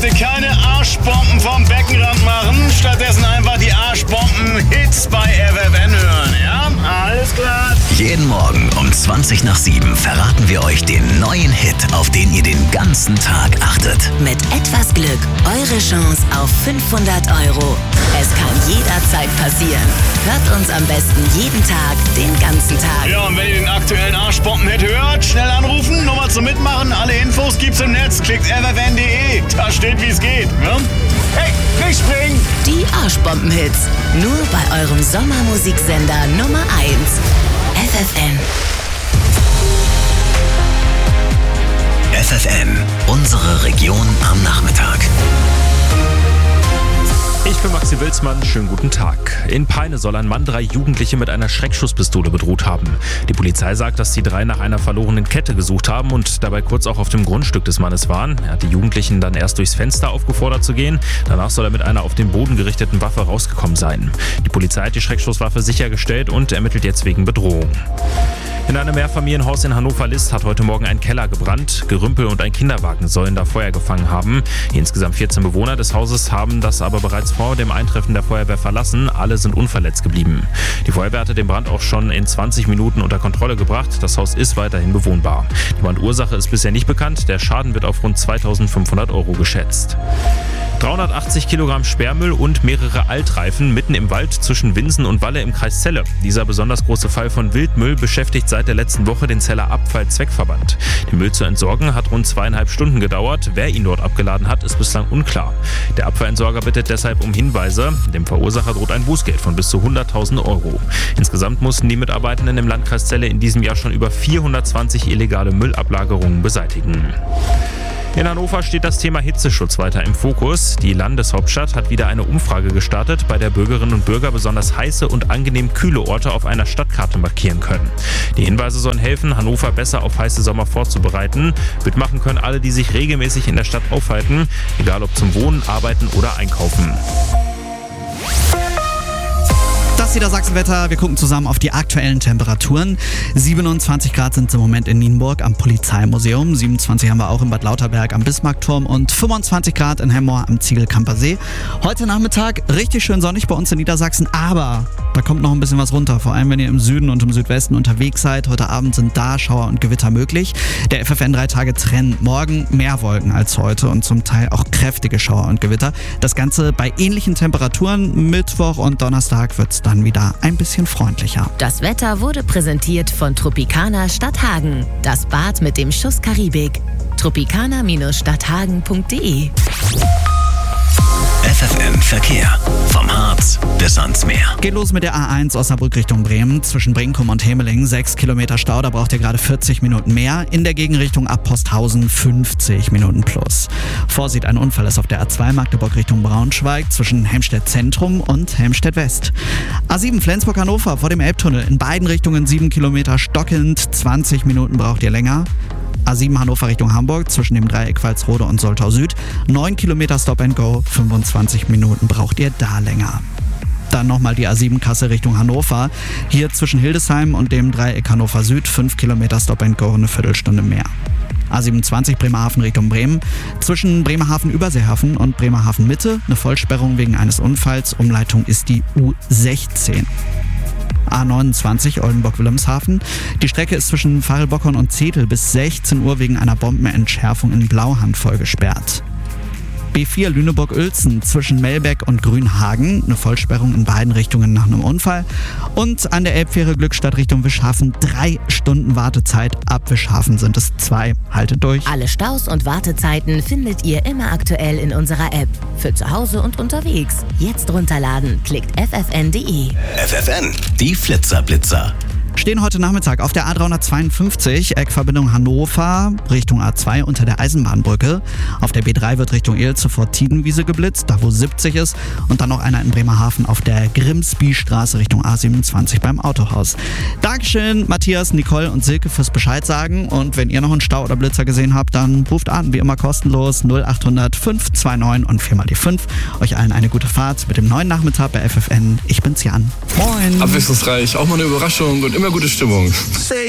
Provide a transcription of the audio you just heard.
bitte keine Arschbomben vom Beckenrand machen. Stattdessen einfach die Arschbomben-Hits bei FFN hören, ja? Alles klar. Jeden Morgen um 7:20 verraten wir euch den neuen Hit, auf den ihr den ganzen Tag achtet. Mit etwas Glück eure Chance auf 500 €. Es kann jederzeit passieren. Hört uns am besten jeden Tag, den ganzen Tag. Ja, und wenn ihr den aktuellen Arschbomben-Hit hört, schnell anrufen, Nummer zum Mitmachen. Alle Infos gibt's im Netz. Klickt ffn.de. Da steht, wie es geht. Ja? Hey, nicht springen! Die Arschbomben-Hits. Nur bei eurem Sommermusiksender Nummer 1. FFN. FFN, unsere Region am Nachmittag. Ich bin Maxi Wilsmann, schönen guten Tag. In Peine soll ein Mann 3 Jugendliche mit einer Schreckschusspistole bedroht haben. Die Polizei sagt, dass die 3 nach einer verlorenen Kette gesucht haben und dabei kurz auch auf dem Grundstück des Mannes waren. Er hat die Jugendlichen dann erst durchs Fenster aufgefordert zu gehen. Danach soll er mit einer auf den Boden gerichteten Waffe rausgekommen sein. Die Polizei hat die Schreckschusswaffe sichergestellt und ermittelt jetzt wegen Bedrohung. In einem Mehrfamilienhaus in Hannover-List hat heute Morgen ein Keller gebrannt. Gerümpel und ein Kinderwagen sollen da Feuer gefangen haben. Die insgesamt 14 Bewohner des Hauses haben das aber bereits vor dem Eintreffen der Feuerwehr verlassen. Alle sind unverletzt geblieben. Die Feuerwehr hatte den Brand auch schon in 20 Minuten unter Kontrolle gebracht. Das Haus ist weiterhin bewohnbar. Die Brandursache ist bisher nicht bekannt. Der Schaden wird auf rund 2.500 € geschätzt. 380 Kilogramm Sperrmüll und mehrere Altreifen mitten im Wald zwischen Winsen und Walle im Kreis Celle. Dieser besonders große Fall von Wildmüll beschäftigt seit der letzten Woche den Celler Abfallzweckverband. Den Müll zu entsorgen hat rund 2,5 Stunden gedauert. Wer ihn dort abgeladen hat, ist bislang unklar. Der Abfallentsorger bittet deshalb um Hinweise. Dem Verursacher droht ein Bußgeld von bis zu 100.000 €. Insgesamt mussten die Mitarbeitenden im Landkreis Celle in diesem Jahr schon über 420 illegale Müllablagerungen beseitigen. In Hannover steht das Thema Hitzeschutz weiter im Fokus. Die Landeshauptstadt hat wieder eine Umfrage gestartet, bei der Bürgerinnen und Bürger besonders heiße und angenehm kühle Orte auf einer Stadtkarte markieren können. Die Hinweise sollen helfen, Hannover besser auf heiße Sommer vorzubereiten. Mitmachen können alle, die sich regelmäßig in der Stadt aufhalten, egal ob zum Wohnen, Arbeiten oder Einkaufen. Das Niedersachsenwetter. Wir gucken zusammen auf die aktuellen Temperaturen. 27 Grad sind es im Moment in Nienburg am Polizeimuseum. 27 haben wir auch in Bad Lauterberg am Bismarckturm und 25 Grad in Hemmoor am Ziegelkamper See. Heute Nachmittag richtig schön sonnig bei uns in Niedersachsen, aber da kommt noch ein bisschen was runter. Vor allem, wenn ihr im Süden und im Südwesten unterwegs seid. Heute Abend sind da Schauer und Gewitter möglich. Der FFN 3-Tage-Trend. Morgen mehr Wolken als heute und zum Teil auch kräftige Schauer und Gewitter. Das Ganze bei ähnlichen Temperaturen. Mittwoch und Donnerstag wird es dann wieder ein bisschen freundlicher. Das Wetter wurde präsentiert von Tropicana Stadthagen. Das Bad mit dem Schuss Karibik. tropicana-stadthagen.de. FFN Verkehr. Vom Harz bis ans Meer. Geht los mit der A1 Osnabrück Richtung Bremen. Zwischen Brinkum und Hemeling 6 Kilometer Stau. Da braucht ihr gerade 40 Minuten mehr. In der Gegenrichtung ab Posthausen 50 Minuten plus. Vorsicht, ein Unfall ist auf der A2 Magdeburg Richtung Braunschweig zwischen Helmstedt Zentrum und Helmstedt West. A7 Flensburg-Hannover vor dem Elbtunnel. In beiden Richtungen 7 Kilometer stockend. 20 Minuten braucht ihr länger. A7 Hannover Richtung Hamburg zwischen dem Dreieck Walsrode und Soltau Süd. 9 Kilometer Stop and Go, 25 Minuten braucht ihr da länger. Dann nochmal die A7 Kassel Richtung Hannover. Hier zwischen Hildesheim und dem Dreieck Hannover Süd 5 Kilometer Stop and Go, eine Viertelstunde mehr. A27 Bremerhaven Richtung Bremen. Zwischen Bremerhaven-Überseehafen und Bremerhaven Mitte eine Vollsperrung wegen eines Unfalls. Umleitung ist die U16. A29 Oldenburg-Wilhelmshaven. Die Strecke ist zwischen Pfarrelbockern und Zetel bis 16 Uhr wegen einer Bombenentschärfung in Blauhand voll gesperrt. B4 Lüneburg-Uelzen zwischen Melbeck und Grünhagen. Eine Vollsperrung in beiden Richtungen nach einem Unfall. Und an der Elbfähre Glückstadt Richtung Wischhafen 3 Stunden Wartezeit. Ab Wischhafen sind es 2. Haltet durch. Alle Staus und Wartezeiten findet ihr immer aktuell in unserer App. Für zu Hause und unterwegs. Jetzt runterladen. Klickt ffn.de. FFN, die Flitzer-Blitzer. Stehen heute Nachmittag auf der A352, Eckverbindung Hannover, Richtung A2 unter der Eisenbahnbrücke. Auf der B3 wird Richtung Ilze vor Tiedenwiese geblitzt, da wo 70 ist. Und dann noch einer in Bremerhaven auf der Grimsby-Straße Richtung A27 beim Autohaus. Dankeschön, Matthias, Nicole und Silke fürs Bescheid sagen. Und wenn ihr noch einen Stau oder Blitzer gesehen habt, dann ruft an, wie immer kostenlos 0800 529 und 4 mal die 5. Euch allen eine gute Fahrt mit dem neuen Nachmittag bei FFN. Ich bin's Jan. Moin. Abwechslungsreich, auch mal eine Überraschung und immer gute Stimmung.